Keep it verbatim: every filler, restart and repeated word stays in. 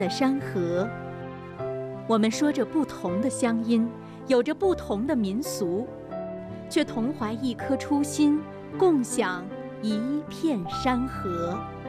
的山河。我们说着不同的乡音，有着不同的民俗，却同怀一颗初心，共享一片山河。